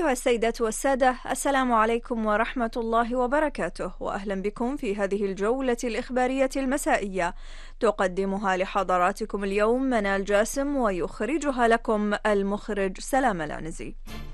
أيها السيدات والسادة، السلام عليكم ورحمة الله وبركاته، وأهلا بكم في هذه الجولة الإخبارية المسائية تقدمها لحضراتكم اليوم منال جاسم، ويخرجها لكم المخرج سلام العنزي.